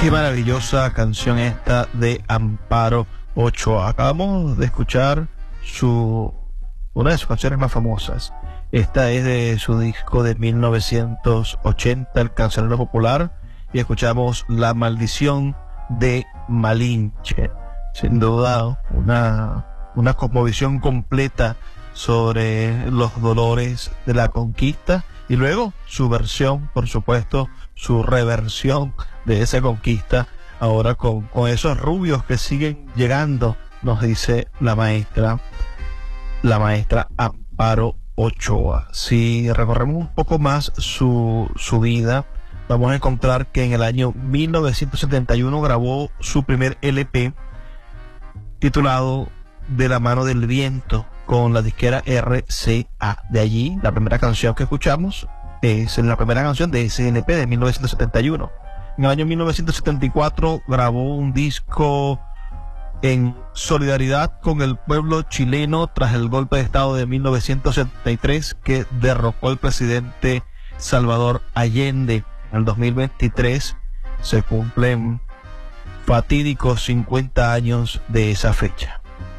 Qué maravillosa canción esta de Amparo Ochoa. Acabamos de escuchar una de sus canciones más famosas. Esta es de su disco de 1980, El Cancionero Popular, y escuchamos La Maldición de Malinche. Sin duda, una cosmovisión completa sobre los dolores de la conquista, y luego su versión, por supuesto, su reversión de esa conquista, ahora con esos rubios que siguen llegando, nos dice la maestra Amparo Ochoa. Si recorremos un poco más su vida, vamos a encontrar que en el año 1971 grabó su primer LP titulado De la mano del viento, con la disquera RCA. De allí, la primera canción que escuchamos es la primera canción de ese LP de 1971. En el año 1974 grabó un disco en solidaridad con el pueblo chileno tras el golpe de estado de 1973 que derrocó al presidente Salvador Allende. En el 2023 se cumplen fatídicos 50 años de esa fecha.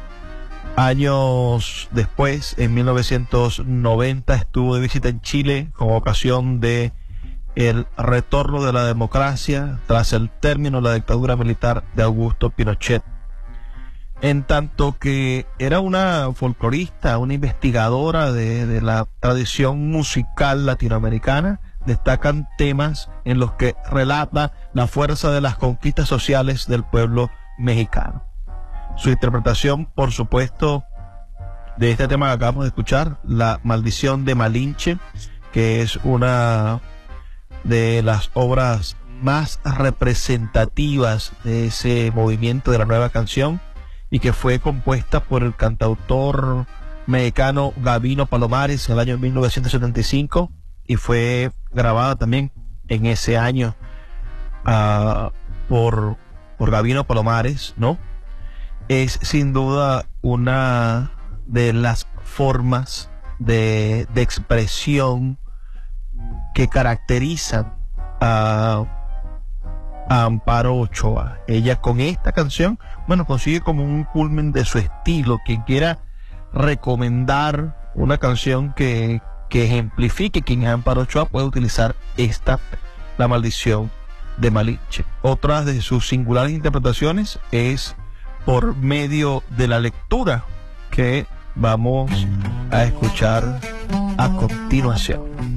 Años después, en 1990, estuvo de visita en Chile con ocasión de el retorno de la democracia tras el término de la dictadura militar de Augusto Pinochet. En tanto que era una folclorista, una investigadora de la tradición musical latinoamericana, destacan temas en los que relata la fuerza de las conquistas sociales del pueblo mexicano. Su interpretación, por supuesto, de este tema que acabamos de escuchar, La Maldición de Malinche, que es una de las obras más representativas de ese movimiento de la nueva canción, y que fue compuesta por el cantautor mexicano Gabino Palomares en el año 1975 y fue grabada también en ese año por Gabino Palomares, ¿no? Es sin duda una de las formas de expresión que caracterizan a Amparo Ochoa. Ella con esta canción, bueno, consigue como un culmen de su estilo. Quien quiera recomendar una canción que ejemplifique quién es Amparo Ochoa puede utilizar esta, La Maldición de Malinche. Otra de sus singulares interpretaciones es por medio de la lectura que vamos a escuchar a continuación.